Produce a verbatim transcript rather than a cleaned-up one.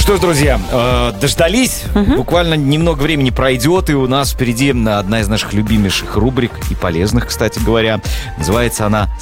что ж, друзья, э, дождались. Угу. Буквально немного времени пройдет, и у нас впереди одна из наших любимейших рубрик, и полезных, кстати говоря. Называется она